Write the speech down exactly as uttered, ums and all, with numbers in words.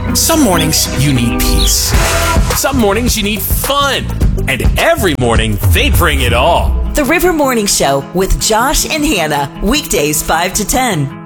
Some mornings you need peace. Some mornings you need fun. And every morning they bring it all. The River Morning Show with Josh and Hannah. Weekdays five to ten.